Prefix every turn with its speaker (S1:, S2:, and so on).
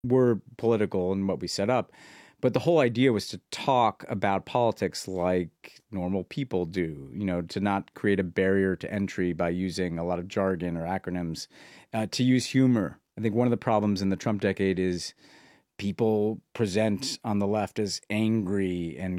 S1: were political in what we set up. But the whole idea was to talk about politics like normal people do, to not create a barrier to entry by using a lot of jargon or acronyms, to use humor. I think one of the problems in the Trump decade is people present on the left as angry and